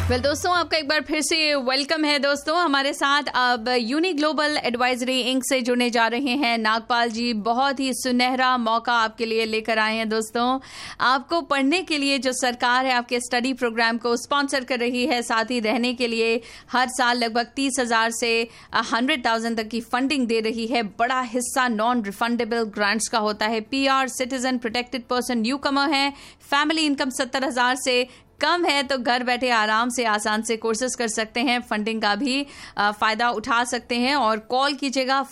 दोस्तों आपका एक बार फिर से वेलकम है। दोस्तों हमारे साथ अब यूनी ग्लोबल एडवाइजरी इंक से जुड़ने जा रहे हैं नागपाल जी। बहुत ही सुनहरा मौका आपके लिए लेकर आए हैं दोस्तों। आपको पढ़ने के लिए जो सरकार है आपके स्टडी प्रोग्राम को स्पॉन्सर कर रही है, साथ ही रहने के लिए हर साल लगभग 30,000 से 100,000 तक की फंडिंग दे रही है। बड़ा हिस्सा नॉन रिफंडेबल ग्रांट्स का होता है। PR, citizen, protected person, new कमर है, फैमिली इनकम 70,000 से कम है तो घर बैठे आराम से आसान से कोर्सेज कर सकते हैं। फंडिंग का भी फायदा उठा सकते हैं और कॉल कीजिएगा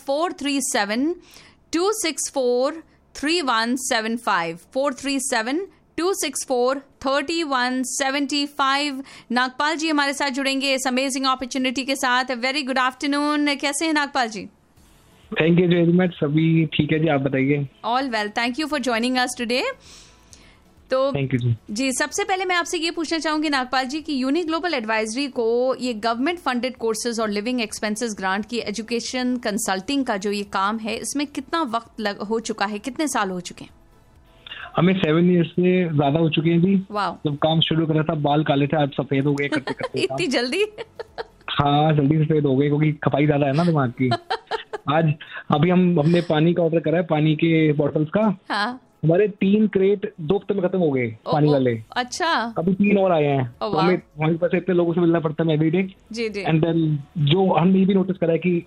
437-264-3175 437-264-3175। नागपाल जी हमारे साथ जुड़ेंगे इस अमेजिंग अपॉर्चुनिटी के साथ। वेरी गुड आफ्टरनून, कैसे हैं नागपाल जी? Thank you very much. सभी ठीक है जी, आप बताइए। All well, thank you for joining us today. तो थैंक यू जी, सबसे पहले मैं आपसे ये पूछना चाहूंगी नागपाल जी कि यूनी ग्लोबल एडवाइजरी को ये गवर्नमेंट फंडेड कोर्सेज और लिविंग एक्सपेंसेस ग्रांट की एजुकेशन कंसल्टिंग का जो ये काम है, इसमें कितना वक्त हो चुका है, कितने साल हो चुके हैं? हमें 7 ईयर्स से ज्यादा हो चुके हैं जी। वाह। जब काम शुरू करा था बाल काले थे, आज सफेद हो गए करते करते। इतनी जल्दी? हाँ, जल्दी सफेद हो गए क्योंकि खपाई ज्यादा है ना दिमाग की। आज अभी हमने पानी का ऑर्डर करा है, पानी के बॉटल्स का। हाँ। हमारे 3 क्रेट 2 हफ्ते में खत्म हो गए पानी वाले। अच्छा। अभी 3 और आए हैं। तो हमें हमारे पास इतने लोगों से मिलना पड़ता है everyday. Ji ji. And then जो हमने ये भी नोटिस करा है कि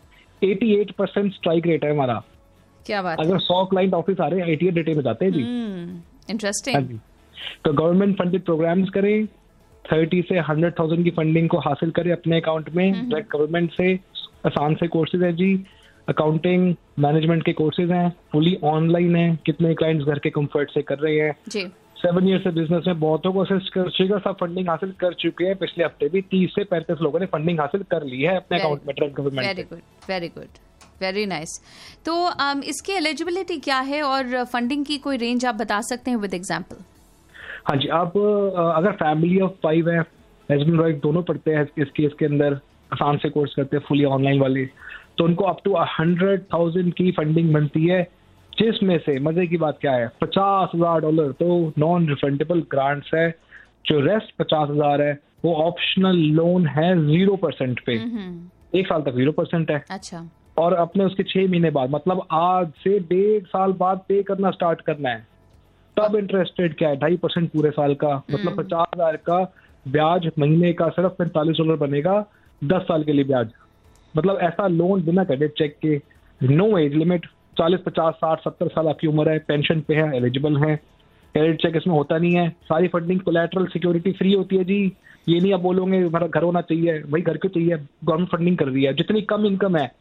88% स्ट्राइक रेट है हमारा। क्या बात। अगर 100 क्लाइंट ऑफिस आ रहे हैं 88 डेटे में जाते हैं जी। इंटरेस्टिंग। तो गवर्नमेंट फंडेड प्रोग्राम्स करें, 30 से 100,000 की फंडिंग को हासिल करें अपने अकाउंट में। डायरेक्ट गवर्नमेंट से आसान से कोर्सेज है जी। अकाउंटिंग मैनेजमेंट के कोर्सेज हैं, फुली ऑनलाइन है। कितने क्लाइंट्स घर के कंफर्ट से कर रहे हैं जी। 7 ईयर से बिजनेस में बहुतों को असिस्ट कर चुका, सब फंडिंग हासिल कर चुके हैं। पिछले हफ्ते भी 30 से 35 लोगों ने फंडिंग हासिल कर ली है अपने अकाउंट में direct government. Very good, very good, very nice. तो इसकी एलिजिबिलिटी क्या है और फंडिंग की कोई रेंज आप बता सकते हैं विद एग्जाम्पल? हाँ जी, आप अगर फैमिली ऑफ 5 है, हस्बैंड वाइफ दोनों पढ़ते हैं इस केस के अंदर, आसान से कोर्स करते हैं फुली ऑनलाइन वाले, तो उनको अप टू 100,000 की फंडिंग बनती है। जिसमें से मजे की बात क्या है, $50,000 तो नॉन रिफंडेबल ग्रांट्स है। जो रेस्ट 50,000 है वो ऑप्शनल लोन है 0% पे। 1 साल तक 0% है। अच्छा। और अपने उसके 6 महीने बाद, मतलब आज से 1.5 साल बाद पे करना स्टार्ट करना है। तब इंटरेस्ट रेट क्या है, 2.5% पूरे साल का। मतलब 50,000 का ब्याज महीने का सिर्फ $45 बनेगा 10 साल के लिए ब्याज। मतलब ऐसा लोन बिना क्रेडिट चेक के, नो एज लिमिट, 40, 50, 60, 70 साल आपकी उम्र है, पेंशन पे है, एलिजिबल है। क्रेडिट चेक इसमें होता नहीं है। सारी फंडिंग कोलैटरल सिक्योरिटी फ्री होती है जी। ये नहीं आप बोलोगे हमारा घर होना चाहिए, भाई घर क्यों चाहिए, गवर्नमेंट फंडिंग कर रही है। जितनी कम इनकम है,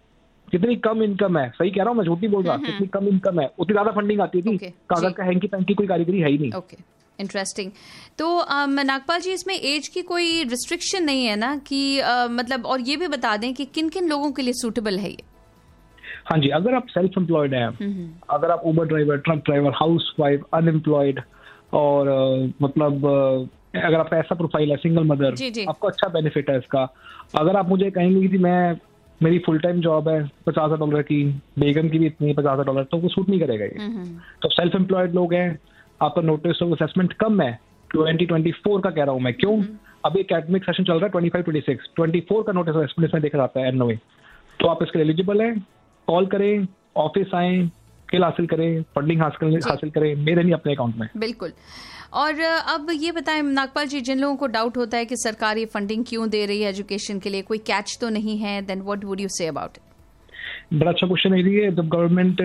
सही कह रहा हूँ मैं, झूठ नहीं बोल रहा, जितनी कम इनकम है उतनी ज्यादा फंडिंग आती है जी। कागज का हैंकी पैंकी कोई कारीगरी है ही नहीं। इंटरेस्टिंग। तो नागपाल जी, इसमें एज की कोई रिस्ट्रिक्शन नहीं है ना कि मतलब, और ये भी बता दें कि किन किन लोगों के लिए सूटेबल है ये? हाँ जी, अगर आप सेल्फ एम्प्लॉयड हैं, अगर आप उबर driver, truck driver, house wife, unemployed, और मतलब अगर आपका ऐसा प्रोफाइल है, सिंगल मदर, आपको अच्छा बेनिफिट है इसका। अगर आप मुझे कहेंगे कि मेरी फुल टाइम जॉब है $50,000 की, बेगम की भी इतनी है $50,000, तो वो सूट नहीं करेगा ये। तो सेल्फ एम्प्लॉयड लोग हैं, आपका नोटिस ऑफ असेसमेंट कम है, 2024 का कह रहा हूँ मैं। क्यों? अभी एकेडमिक सेशन चल रहा है 25-26, 24 का नोटिस ऑफ असेसमेंट इसमें देखा जाता है NOA। तो आप इसके एलिजिबल हैं, कॉल करें, ऑफिस आए, स्किल हासिल करें, फंडिंग हासिल करें, मेरे नहीं अपने अकाउंट में। बिल्कुल। और अब ये बताएं नागपाल जी, जिन लोगों को डाउट होता है कि सरकार ये फंडिंग क्यों दे रही है एजुकेशन के लिए, कोई कैच तो नहीं है, then what would you say about it? बड़ा अच्छा क्वेश्चन है ये। जब गवर्नमेंट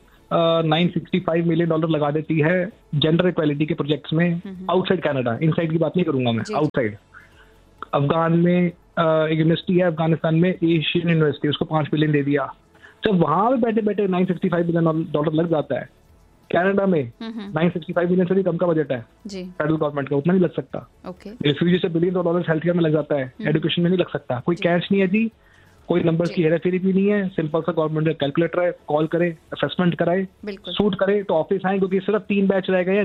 $965 मिलियन लगा देती है जेंडर इक्वालिटी के प्रोजेक्ट्स में आउटसाइड कनाडा, इनसाइड की बात नहीं करूंगा मैं, आउटसाइड। अफगान में एक यूनिवर्सिटी है अफगानिस्तान में, एशियन यूनिवर्सिटी, उसको $5 बिलियन दे दिया। जब वहां पे बैठे बैठे $965 बिलियन लग जाता है, कनाडा में 965 मिलियन से भी कम का बजट है फेडरल गवर्नमेंट का, उतना नहीं लग सकता। रिफ्यूजी से $billions हेल्थ केयर में लग जाता है, एजुकेशन में नहीं लग सकता। कोई कैश नहीं है जी, कोई नंबर की हेराफेरी भी नहीं है। सिंपल सा गवर्नमेंट का कैलकुलेटर है, कॉल करे, असेसमेंट कराए, सूट करे तो ऑफिस आए, क्योंकि सिर्फ 3 बैच रह गए हैं